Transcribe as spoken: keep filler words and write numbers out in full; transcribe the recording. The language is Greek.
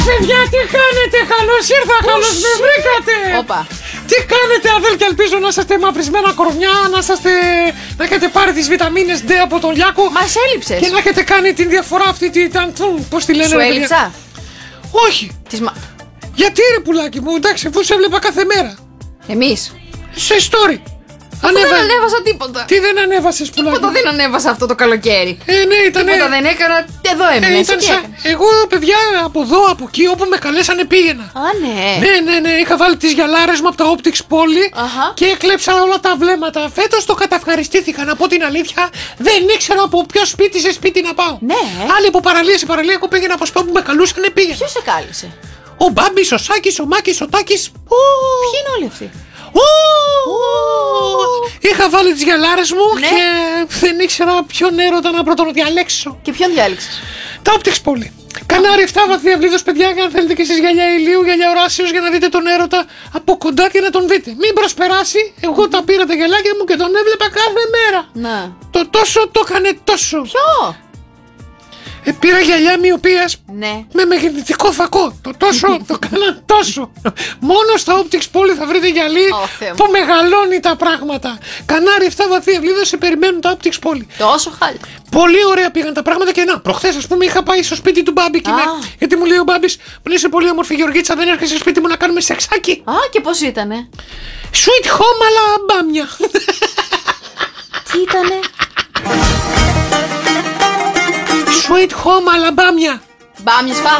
Παιδιά, τι κάνετε, καλώς ήρθα, καλώς με βρήκατε. Όπα. Τι κάνετε, αδέλφια, ελπίζω να είστε μαυρισμένα κορμιά, να είσαστε, να έχετε πάρει τις βιταμίνες D από τον Λιάκο. Μας έλειψες. Και να έχετε κάνει την διαφορά αυτή, τη, ήταν, πώς τη λένε. Σου ρε παιδιά. έλειψα. Όχι. Της μα... Γιατί ρε πουλάκι μου, εντάξει, αφού σε έβλεπα κάθε μέρα. Εμείς. Σε story. Ανέβα... Δεν ανέβασα τίποτα. Τι δεν ανέβασες πουλάκι? Τίποτα δεν ανέβασα αυτό το καλοκαίρι. Ε, ναι, ήταν. Τίποτα δεν έκανα. Εδώ έμεινα. Ε, Εσύ ήταν τι σαν... έκανες? Εγώ, παιδιά, από εδώ, από εκεί, όπου με καλέσανε πήγαινα. Α, ναι. Ναι, ναι, ναι. Είχα βάλει τις γυαλάρες μου από τα Optics Poly. Αχα. Και έκλεψα όλα τα βλέμματα. Φέτος το καταευχαριστήθηκα, να πω την αλήθεια. Δεν ήξερα από ποιο σπίτι σε σπίτι να πάω. Ναι. Άλλοι από παραλία σε παραλία, εγώ πήγαινα από σπίτι που με καλούσανε, πήγαινα. Ποιος σε κάλεσε? Ο Μπάμπης, ο Σάκης, ο Μάκης, ο Τάκης. Ποιοι είναι όλοι αυτοί? Ου! Είχα βάλει τις γυαλάρες μου, Ναι. και δεν ήξερα ποιον έρωτα να πρώτον διαλέξω. Και ποιον διάλεξες? Τα Optics Poly. Κανάρι εφτά βαθμία βλήδος, παιδιά, και αν θέλετε και εσείς γυαλιά ηλίου, γυαλιά οράσεως, για να δείτε τον έρωτα από κοντά και να τον δείτε. Μην προσπεράσει, εγώ τα πήρα τα γυαλάκια μου και τον έβλεπα κάθε μέρα. Να. Το τόσο το έκανε τόσο. Ποιο? Ε, πήρα γυαλιά μοιοπίας Ναι. με μεγεθυντικό φακό. Το τόσο το κάναν τόσο. Μόνο στα Optics Poly θα βρείτε γυαλί Ω, Θεέ μου. που μεγαλώνει τα πράγματα. Κανάρι εφτά βαθμία βλήδος, σε περιμένουν τα Optics Poly. Τόσο χάλια. Πολύ ωραία πήγαν τα πράγματα και να, προχθές ας πούμε είχα πάει στο σπίτι του Μπάμπη και Α. με, γιατί μου λέει ο Μπάμπης, μου λέει είσαι πολύ όμορφη Γεωργίτσα, δεν έρχεσαι στο σπίτι μου να κάνουμε σεξάκι. Α, και πώς ήτανε? Sweet home αλλά μπάμια. Τι ήτανε? Sweet home αλλά μπάμια. Μπάμιες φάγατε?